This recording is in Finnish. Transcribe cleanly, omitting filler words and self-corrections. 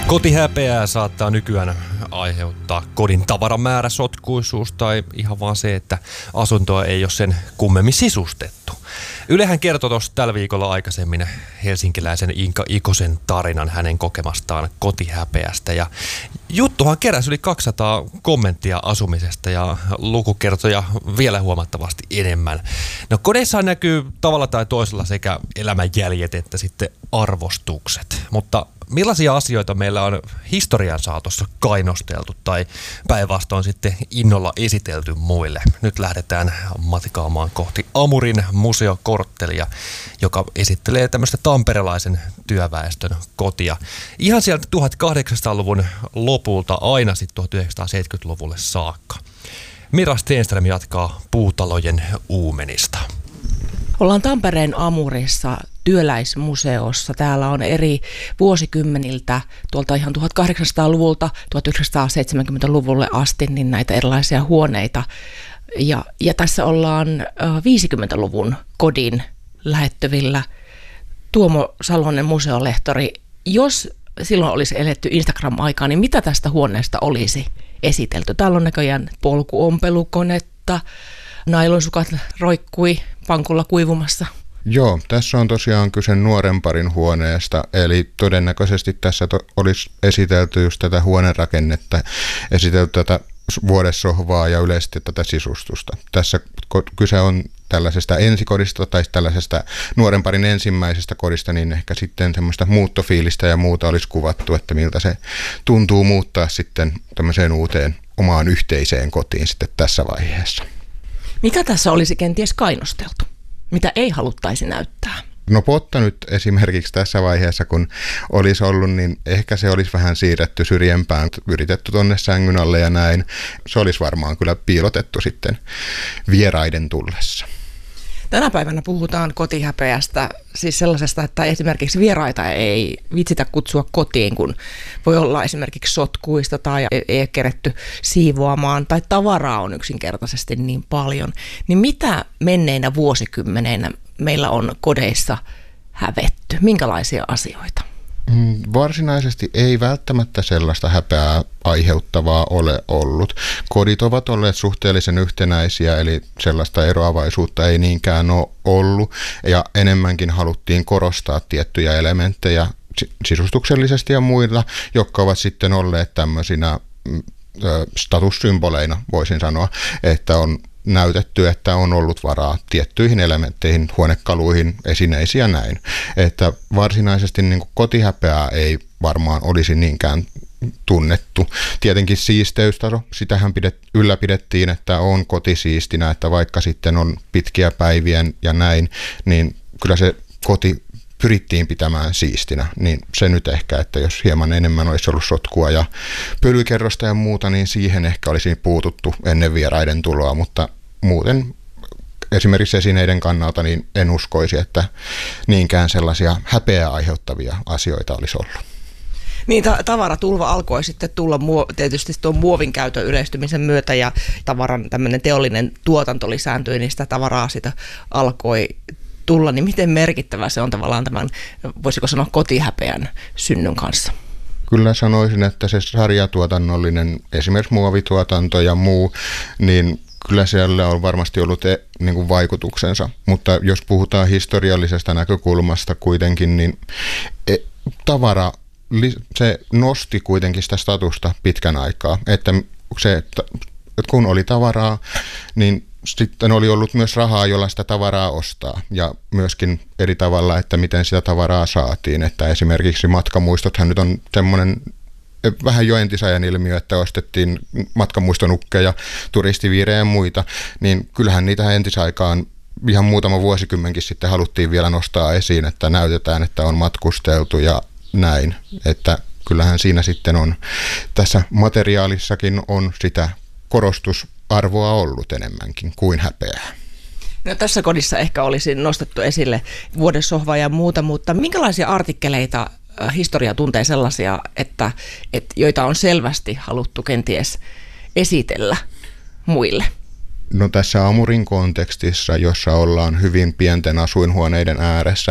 Kotihäpeää saattaa nykyään aiheuttaa kodin tavaramäärä, sotkuisuus tai ihan vaan se, että asuntoa ei ole sen kummemmin sisustettu. Ylehän kertoi tuossa tällä viikolla aikaisemmin helsinkiläisen Inka Ikosen tarinan hänen kokemastaan kotihäpeästä. Ja juttuhan keräsi yli 200 kommenttia asumisesta ja lukukertoja vielä huomattavasti enemmän. No kodeissa näkyy tavalla tai toisella sekä elämänjäljet että sitten arvostukset, mutta millaisia asioita meillä on historian saatossa kainosteltu tai päinvastoin sitten innolla esitelty muille? Nyt lähdetään matkaamaan kohti Amurin museokorttelia, joka esittelee tämmöistä tamperelaisen työväestön kotia. Ihan sieltä 1800-luvun lopulta aina sitten 1970-luvulle saakka. Mira Stenström jatkaa puutalojen uumenista. Ollaan Tampereen Amurissa työläismuseossa. Täällä on eri vuosikymmeniltä, tuolta ihan 1800-luvulta 1970-luvulle asti, niin näitä erilaisia huoneita. Ja tässä ollaan 50-luvun kodin lähettyvillä. Tuomo Salonen, museolehtori, jos silloin olisi eletty Instagram-aikaa, niin mitä tästä huoneesta olisi esitelty? Täällä on näköjään polkuompelukonetta, nailonsukat roikkui pankulla kuivumassa. Joo, tässä on tosiaan kyse nuoren parin huoneesta, eli todennäköisesti tässä olisi esitelty just tätä huonerakennetta, esitelty tätä vuodessohvaa ja yleisesti tätä sisustusta. Tässä kyse on tällaisesta ensikodista tai tällaisesta nuoren parin ensimmäisestä kodista, niin ehkä sitten semmoista muuttofiilistä ja muuta olisi kuvattu, että miltä se tuntuu muuttaa sitten tämmöiseen uuteen omaan yhteiseen kotiin sitten tässä vaiheessa. Mikä tässä olisi kenties kainosteltu? Mitä ei haluttaisi näyttää? No potta nyt esimerkiksi tässä vaiheessa, kun olisi ollut, niin ehkä se olisi vähän siirretty syrjempään, yritetty tonne sängyn alle ja näin. Se olisi varmaan kyllä piilotettu sitten vieraiden tullessa. Tänä päivänä puhutaan kotihäpeästä, siis sellaisesta, että esimerkiksi vieraita ei vitsitä kutsua kotiin, kun voi olla esimerkiksi sotkuista tai ei ole keretty siivoamaan tai tavaraa on yksinkertaisesti niin paljon. Niin mitä menneinä vuosikymmeneinä meillä on kodeissa hävetty? Minkälaisia asioita? Varsinaisesti ei välttämättä sellaista häpeää aiheuttavaa ole ollut. Kodit ovat olleet suhteellisen yhtenäisiä, eli sellaista eroavaisuutta ei niinkään ole ollut, ja enemmänkin haluttiin korostaa tiettyjä elementtejä sisustuksellisesti ja muilla, jotka ovat sitten olleet tämmöisinä statussymboleina, voisin sanoa, että on näytetty, että on ollut varaa tiettyihin elementteihin, huonekaluihin, esineisiin ja näin. Että varsinaisesti niin kuin kotihäpeää ei varmaan olisi niinkään tunnettu. Tietenkin siisteystaso, sitähän ylläpidettiin, että on koti siistinä, että vaikka sitten on pitkiä päiviä ja näin, niin kyllä se koti pyrittiin pitämään siistinä, niin se nyt ehkä, että jos hieman enemmän olisi ollut sotkua ja pölykerrosta ja muuta, niin siihen ehkä olisi puututtu ennen vieraiden tuloa, mutta muuten esimerkiksi esineiden kannalta niin en uskoisi, että niinkään sellaisia häpeää aiheuttavia asioita olisi ollut. Niin, tavaratulva alkoi sitten tulla tietysti tuon muovin käytön yleistymisen myötä ja tavaran tämmöinen teollinen tuotanto lisääntyi, niin sitä tavaraa sitä alkoi tulla, niin miten merkittävä se on tavallaan tämän, voisiko sanoa, kotihäpeän synnyn kanssa? Kyllä sanoisin, että se sarjatuotannollinen, esimerkiksi muovituotanto ja muu, niin kyllä siellä on varmasti ollut niin kuin vaikutuksensa, mutta jos puhutaan historiallisesta näkökulmasta kuitenkin, niin tavara, se nosti kuitenkin sitä statusta pitkän aikaa, että kun oli tavaraa, niin sitten oli ollut myös rahaa, jolla sitä tavaraa ostaa ja myöskin eri tavalla, että miten sitä tavaraa saatiin, että esimerkiksi matkamuistothan nyt on semmoinen vähän jo entisajan ilmiö, että ostettiin matkamuistonukkeja, turistiviirejä ja muita, niin kyllähän niitä entisaikaan ihan muutama vuosikymmenkin sitten haluttiin vielä nostaa esiin, että näytetään, että on matkusteltu ja näin, että kyllähän siinä sitten on, tässä materiaalissakin on sitä korostusarvoa ollut enemmänkin kuin häpeää. No, tässä kodissa ehkä olisi nostettu esille vuodessohva ja muuta, mutta minkälaisia artikkeleita historia tuntee sellaisia, että joita on selvästi haluttu kenties esitellä muille? No tässä Amurin kontekstissa, jossa ollaan hyvin pienten asuinhuoneiden ääressä,